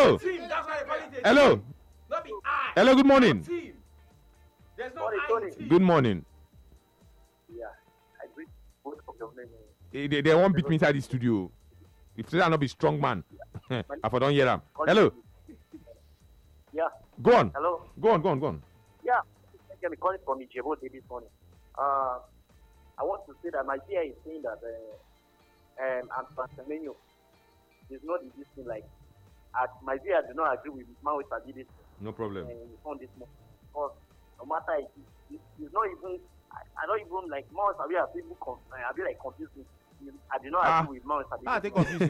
Hello. Hello. Hello, good morning. There's no I. Good morning. Yeah, I agree. Both of your name. They won't beat me inside the studio. If they are not be strong man, I don't hear them. Hello. Yeah. Go on. Hello. Go on. Yeah. I'm calling from Ijebo this morning. I want to say that my dear is saying that Antoine is not in this thing like. My dear do not agree with Mao Sabidi. No problem. On this morning. Because no matter it's not even. I don't even like Mao Sabidi. People I be like confused. I do not agree with Mao Sabidi. They confuse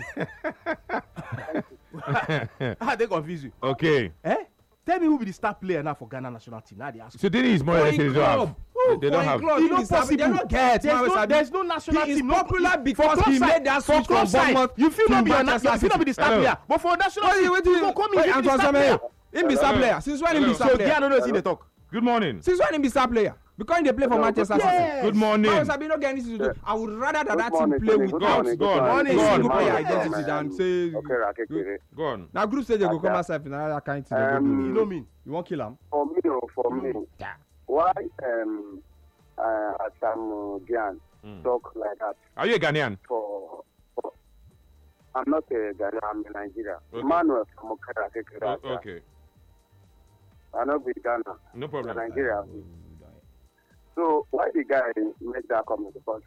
you. They confuse you. Okay. Tell me who be the star player now for Ghana national team. Now they ask. So this is more or less they don't have. They don't have. It's not possible. They don't get. There's no national team. He is popular because he made that switch from Bournemouth. You feel not be the star player, but for national team, you go come in. Antoine Semenyo, him be star player. Since when him be star player? So don't know see the talk. Good morning. Since when him be star player? Because they play for Manchester City. Good morning. I would rather that team play with Go on. player identity than say. Go on. Now group stage they go come outside in another kind of thing. You know me. You won't kill him. For me. Yeah. Why Asam Gyan talk like that? Are you a Ghanaian? I'm not a Ghanaian. I'm in Nigeria. Okay. Manuel from Okera. Okay. I'm not with Ghana. No problem. Nigeria. So why the guy make that comment? Because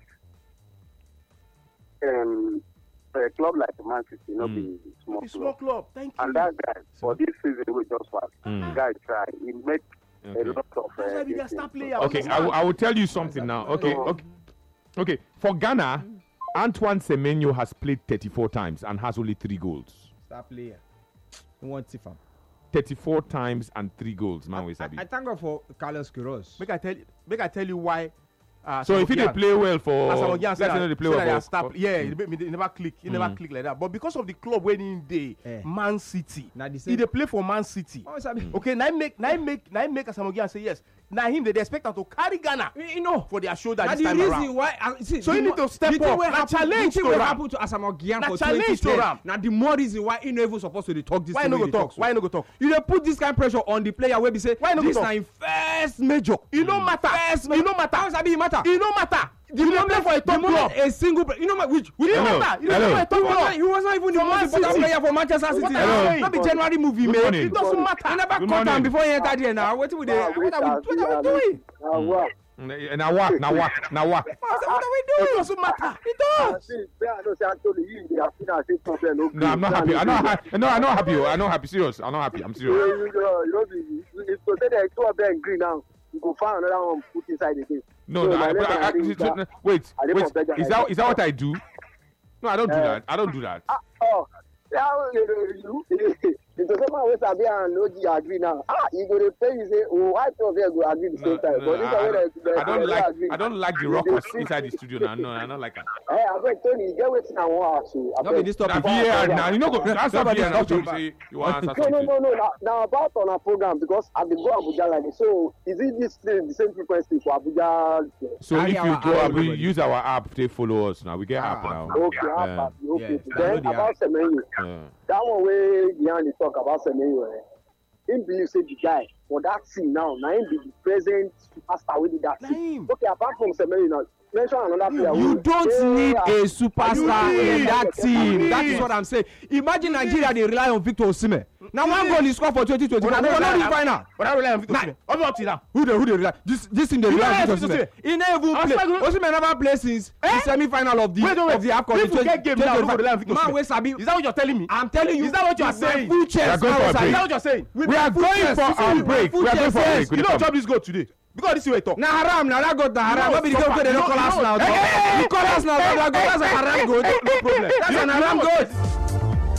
a club like Man City not be small club. Thank you. And that guy for this season we just passed. The guy try. He make a lot of. Okay, I will tell you something now. Okay. For Ghana, Antoine Semenyo has played 34 times and has only 3 goals. Star player. One Tifam. 34 times and 3 goals, man. I thank God for Carlos Queiroz. Make I tell you why. So if he play well for, let's say they play well for. He never click. He never click like that. But because of the club winning day, Man City, he they play for Man City. Okay, now make Asamoah say yes. Now him they expect him to carry Ghana, for their shoulder this time around. Why, so you need to step up. Now challenge to Ram. Happen to Asamoah Gyan for 2010. Now the more reason why he not even supposed to talk this. Why no go talk? Why no go talk? You dey put this kind of pressure on the player where we say why no this go na him first major. It no matter. It no matter. How sabi it matter? It no matter. You don't play for a top club. A single player. You know which? It no matter. You don't play for a top club. He was not even the most important player for Manchester City. Not be January movie, man. It doesn't matter. I never caught him before he entered here. Now what are we doing? Now what? What are we doing? It doesn't matter. It does. No, I'm not happy. I'm not happy. I'm not happy. Serious. I'm not happy. I'm serious. It's to say that 2 of them green now. You go find another one put inside the game. No, wait. Is that what I do? No, I don't do that. I don't do that. It's the same way Sabi and Logi agree now. You go to play, you say, why 2 of them go agree the same time? I don't like the rockers inside the studio now. No, I don't like that. Hey, I bet Tony, get waiting I want to ask you. No, this topic. Now, you know, answer VAR now. You want to answer something. No. Now about on our program, because I will go Abuja like this. So, is it the same frequency for Abuja? So, if you go Abuja, use our app, they follow us now. We get app now. Okay. Then about Semenyo. That one way behind the talk about Semenyo, him believe say the guy for that team now him be the present superstar with that team. Okay, apart from Semenyo now, mention another player. You don't need a superstar in that team. That is what I'm saying. Imagine Nigeria they rely on Victor Osimhen. Now one goal he scored for 2021. They will not reach final. But I rely on Victor Osimhen. Up to now. Who they rely? This team they rely on Victor Osimhen. He never play. Osimhen never play since the semi-final of the AFCON. If you get game now, who rely on Victor Osimhen? Is that what you're telling me? I'm telling you. Is that what you're saying? We are going for a break. Is that what you're saying? We are going for a break. We are going for a break. You don't drop this goal today. Because this is way talk. Na haram, na that got na haram. Maybe the game they don't call us now. You call us now. That's a haram goal. No problem. That's an haram goal.